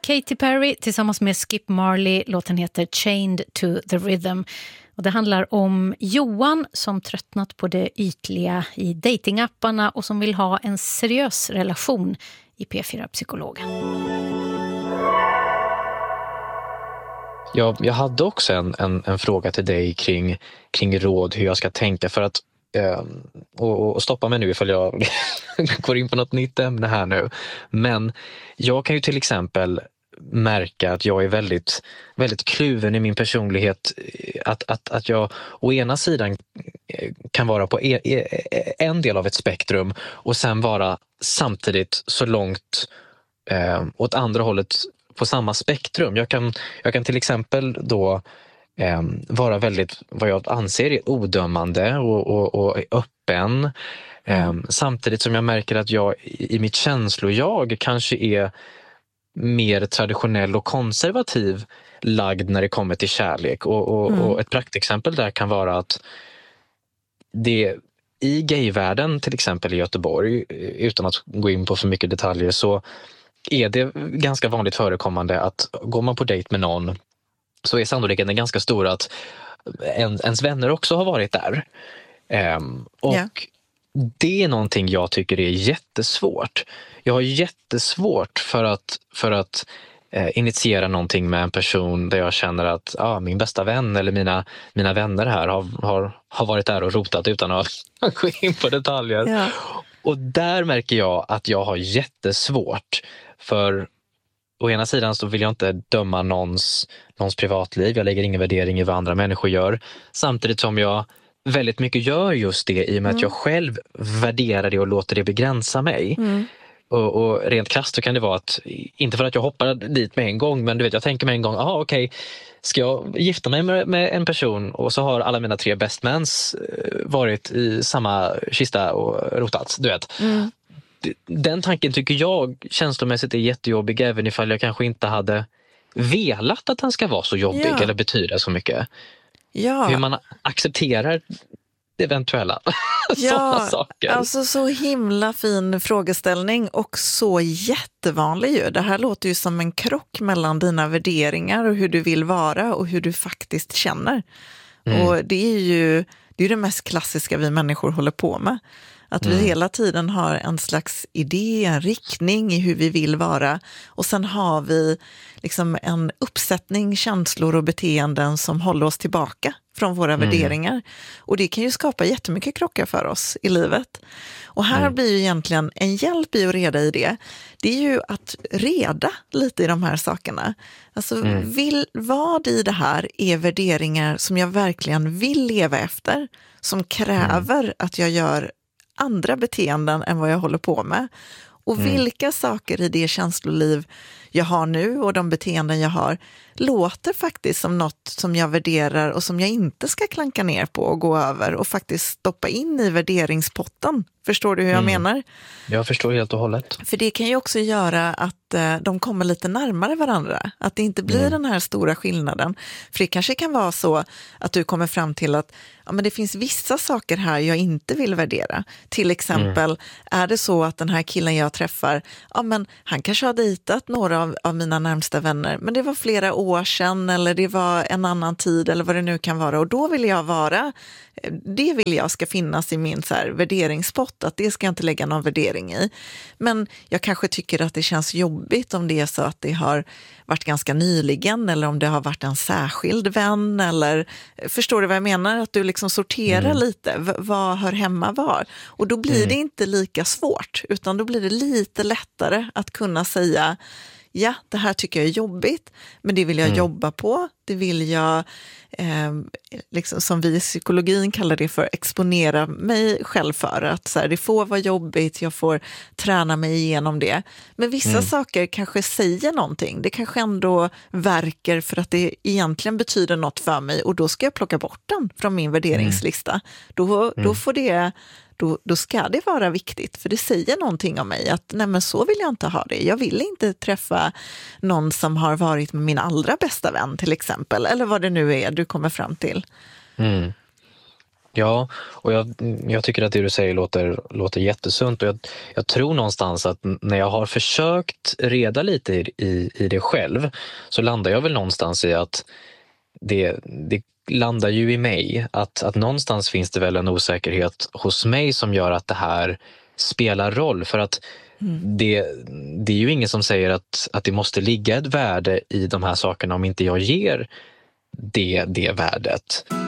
Katy Perry tillsammans med Skip Marley. Låten heter Chained to the Rhythm. Och det handlar om Johan som tröttnat på det ytliga i datingapparna och som vill ha en seriös relation i P4-psykologen. Jag hade också en fråga till dig kring råd hur jag ska tänka för att och stoppa mig nu ifall jag går in på något nytt ämne här nu. Men jag kan ju till exempel märka att jag är väldigt, väldigt kluven i min personlighet. Att jag å ena sidan kan vara på en del av ett spektrum och sen vara samtidigt så långt åt andra hållet på samma spektrum. Jag kan till exempel då vara väldigt, vad jag anser är odömande och öppen. Samtidigt som jag märker att jag i mitt känslojag kanske är mer traditionell och konservativ lagd när det kommer till kärlek. Och ett praktexempel där kan vara att det i gayvärlden till exempel i Göteborg, utan att gå in på för mycket detaljer, så är det ganska vanligt förekommande att går man på dejt med någon så är sannolikheten ganska stor att ens vänner också har varit där. Det är någonting jag tycker är jättesvårt. Jag har jättesvårt för att initiera någonting med en person där jag känner att min bästa vän eller mina vänner här har varit där och rotat utan att gå in på detaljer. Ja. Och där märker jag att jag har jättesvårt, för å ena sidan så vill jag inte döma någons privatliv. Jag lägger ingen värdering i vad andra människor gör. Samtidigt som jag väldigt mycket gör just det i och med att jag själv värderar det och låter det begränsa mig. Och rent krasst så kan det vara att, inte för att jag hoppar dit med en gång, men du vet, jag tänker med en gång, okej, ska jag gifta mig med en person och så har alla mina 3 bestmans varit i samma kista och rotats, du vet. Den tanken tycker jag känslomässigt är jättejobbig, även ifall jag kanske inte hade velat att den ska vara så jobbig eller betyda så mycket. Hur man accepterar det eventuella sådana saker. Alltså så himla fin frågeställning och så jättevanlig ju. Det här låter ju som en krock mellan dina värderingar och hur du vill vara och hur du faktiskt känner. Och det är ju det mest klassiska vi människor håller på med. Att vi hela tiden har en slags idé, en riktning i hur vi vill vara. Och sen har vi liksom en uppsättning känslor och beteenden som håller oss tillbaka från våra värderingar. Och det kan ju skapa jättemycket krockar för oss i livet. Och här blir ju egentligen en hjälp i att reda i det. Det är ju att reda lite i de här sakerna. Alltså vad i det här är värderingar som jag verkligen vill leva efter. Som kräver att jag gör andra beteenden än vad jag håller på med. Och vilka saker i det känsloliv jag har nu och de beteenden jag har låter faktiskt som något som jag värderar och som jag inte ska klanka ner på och gå över och faktiskt stoppa in i värderingspotten. Förstår du hur jag menar? Jag förstår helt och hållet. För det kan ju också göra att de kommer lite närmare varandra. Att det inte blir den här stora skillnaden. För det kanske kan vara så att du kommer fram till att men det finns vissa saker här jag inte vill värdera. Till exempel är det så att den här killen jag träffar, men han kanske har dejtat några av mina närmsta vänner. Men det var flera år sedan eller det var en annan tid eller vad det nu kan vara. Och då vill jag det vill jag ska finnas i min så här värderingspott, att det ska jag inte lägga någon värdering i. Men jag kanske tycker att det känns jobbigt om det är så att det har varit ganska nyligen eller om det har varit en särskild vän eller, förstår du vad jag menar? Att du liksom sorterar lite, vad hör hemma var? Och då blir det inte lika svårt, utan då blir det lite lättare att kunna säga det här tycker jag är jobbigt, men det vill jag jobba på. Det vill jag, liksom, som vi i psykologin kallar det för, exponera mig själv för. Att så här, det får vara jobbigt, jag får träna mig igenom det. Men vissa saker kanske säger någonting. Det kanske ändå verkar för att det egentligen betyder något för mig. Och då ska jag plocka bort den från min värderingslista. Då får det... Då ska det vara viktigt, för det säger någonting om mig att nej, men så vill jag inte ha det. Jag vill inte träffa någon som har varit med min allra bästa vän till exempel, eller vad det nu är du kommer fram till. Ja, och jag tycker att det du säger låter jättesunt, och jag tror någonstans att när jag har försökt reda lite i det själv, så landar jag väl någonstans i att det landar ju i mig, att någonstans finns det väl en osäkerhet hos mig som gör att det här spelar roll, för att det är ju ingen som säger att det måste ligga ett värde i de här sakerna om inte jag ger det värdet.